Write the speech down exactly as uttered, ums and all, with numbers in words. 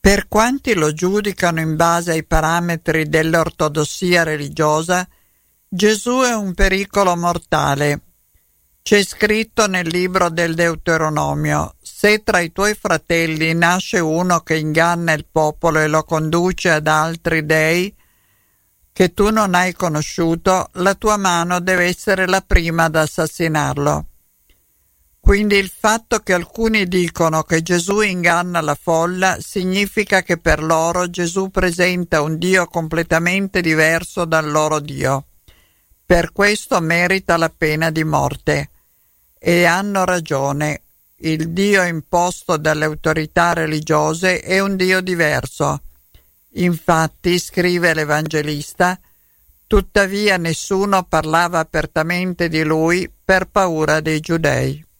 Per quanti lo giudicano in base ai parametri dell'ortodossia religiosa, Gesù è un pericolo mortale. C'è scritto nel libro del Deuteronomio: se tra i tuoi fratelli nasce uno che inganna il popolo e lo conduce ad altri dei che tu non hai conosciuto, la tua mano deve essere la prima ad assassinarlo. Quindi il fatto che alcuni dicono che Gesù inganna la folla significa che per loro Gesù presenta un Dio completamente diverso dal loro Dio. Per questo merita la pena di morte. E hanno ragione. Il Dio imposto dalle autorità religiose è un Dio diverso. Infatti, scrive l'Evangelista, tuttavia nessuno parlava apertamente di lui per paura dei giudei.